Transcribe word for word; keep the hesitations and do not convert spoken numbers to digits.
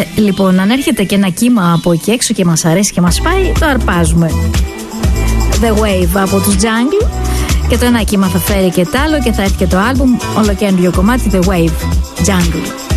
Ε, λοιπόν, αν έρχεται και ένα κύμα από εκεί έξω και μας αρέσει και μας πάει, το αρπάζουμε. The Wave από τους Jungle. Και το ένα κύμα θα φέρει και τ' άλλο και θα έρθει και το άλμπουμ ολοκαίριο κομμάτι The Wave Jungle.